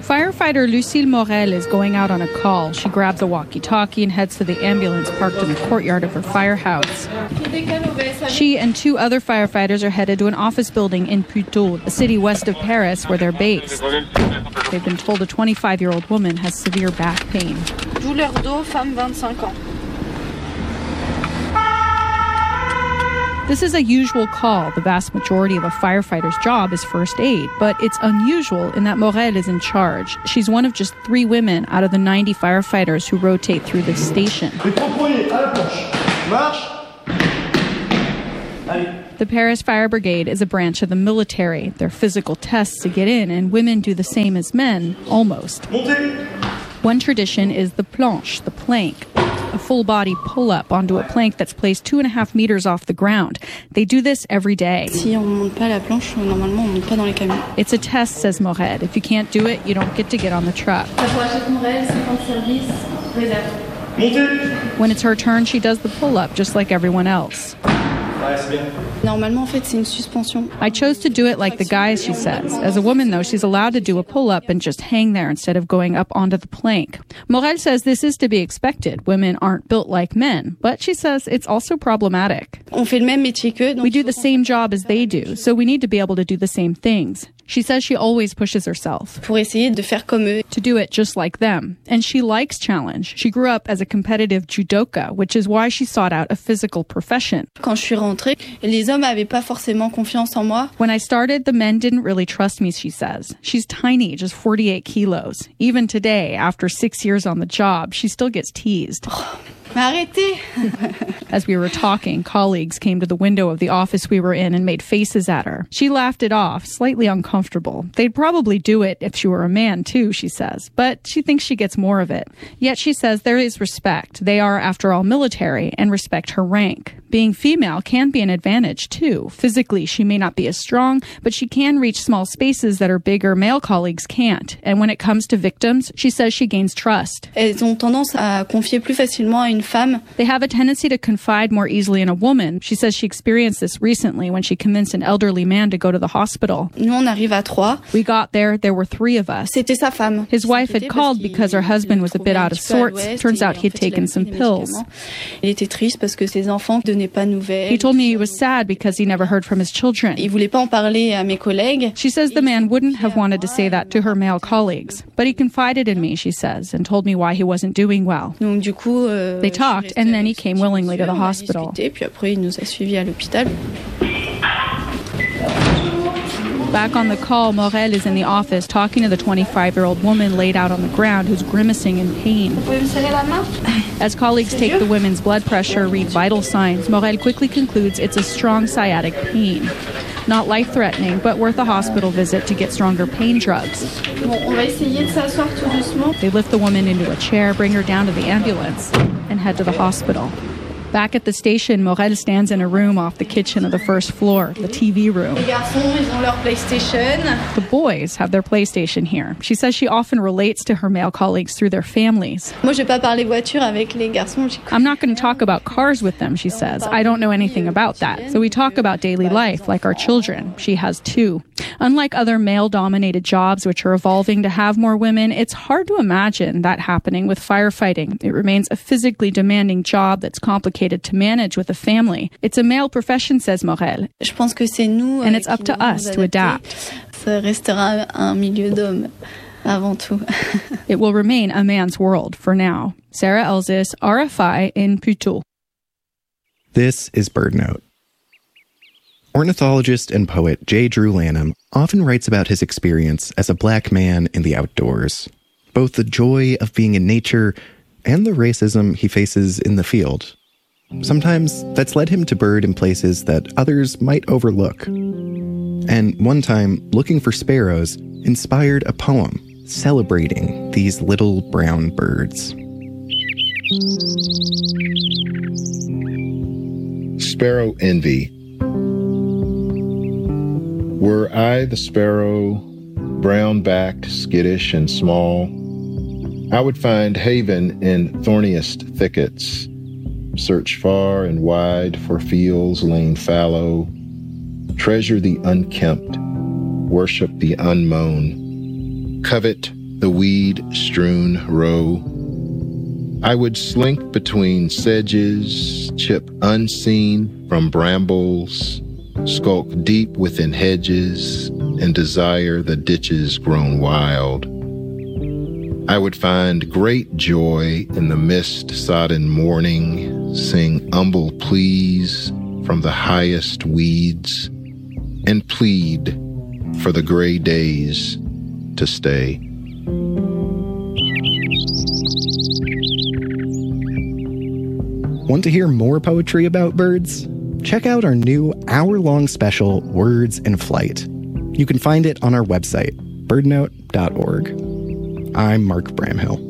Firefighter Lucille Morel is going out on a call. She grabs a walkie-talkie and heads to the ambulance parked in the courtyard of her firehouse. She and 2 other firefighters are headed to an office building in Puteaux, a city west of Paris, where they're based. They've been told a 25-year-old woman has severe back pain. Douleur dos, femme 25 ans. This is a usual call. The vast majority of a firefighter's job is first aid, but it's unusual in that Morel is in charge. She's one of just 3 women out of the 90 firefighters who rotate through this station. The Paris Fire Brigade is a branch of the military. There are physical tests to get in, and women do the same as men, almost. One tradition is the planche, the plank, a full-body pull-up onto a plank that's placed 2.5 meters off the ground. They do this every day. It's a test, says Morel. If you can't do it, you don't get to get on the truck. When it's her turn, she does the pull-up, just like everyone else. I chose to do it like the guys, she says. As a woman, though, she's allowed to do a pull-up and just hang there instead of going up onto the plank. Morel says this is to be expected. Women aren't built like men, but she says it's also problematic. We do the same job as they do, so we need to be able to do the same things. She says she always pushes herself to do it just like them. And she likes challenge. She grew up as a competitive judoka, which is why she sought out a physical profession. When I started, the men didn't really trust me, she says. She's tiny, just 48 kilos. Even today, after 6 years on the job, she still gets teased. As we were talking, colleagues came to the window of the office we were in and made faces at her. She laughed it off, slightly uncomfortable. They'd probably do it if she were a man, too, she says. But she thinks she gets more of it. Yet she says there is respect. They are, after all, military and respect her rank. Being female can be an advantage, too. Physically, she may not be as strong, but she can reach small spaces that her bigger male colleagues can't. And when it comes to victims, she says she gains trust. They have a tendency to confide more easily in a woman. She says she experienced this recently when she convinced an elderly man to go to the hospital. We got there were 3 of us. His wife had called because her husband was a bit out of sorts. Turns out he'd taken some pills. He told me he was sad because he never heard from his children. She says the man wouldn't have wanted to say that to her male colleagues, but he confided in me, she says, and told me why he wasn't doing well. They talked, and then he came willingly to the hospital. Back on the call, Morel is in the office talking to the 25-year-old woman laid out on the ground who's grimacing in pain. As colleagues take the women's blood pressure, read vital signs, Morel quickly concludes it's a strong sciatic pain. Not life-threatening, but worth a hospital visit to get stronger pain drugs. They lift the woman into a chair, bring her down to the ambulance, and head to the hospital. Back at the station, Morel stands in a room off the kitchen of the first floor, the TV room. The boys have their PlayStation here. She says she often relates to her male colleagues through their families. I'm not going to talk about cars with them, she says. I don't know anything about that. So we talk about daily life, like our children. She has 2. Unlike other male-dominated jobs, which are evolving to have more women, it's hard to imagine that happening with firefighting. It remains a physically demanding job that's complicated to manage with a family. It's a male profession, says Morel, and it's up to us to adapt. It will remain a man's world for now. Sarah Elzis, RFI in Puteaux. This is BirdNote. Ornithologist and poet J. Drew Lanham often writes about his experience as a black man in the outdoors, both the joy of being in nature and the racism he faces in the field. Sometimes that's led him to bird in places that others might overlook. And one time, looking for sparrows inspired a poem celebrating these little brown birds. Sparrow Envy. Were I the sparrow, brown-backed, skittish, and small, I would find haven in thorniest thickets, search far and wide for fields lain fallow, treasure the unkempt, worship the unmown, covet the weed-strewn row. I would slink between sedges, chip unseen from brambles, skulk deep within hedges, and desire the ditches grown wild. I would find great joy in the mist-sodden morning, sing humble pleas from the highest weeds, and plead for the gray days to stay. Want to hear more poetry about birds? Check out our new hour-long special, Words in Flight. You can find it on our website, birdnote.org. I'm Mark Bramhill.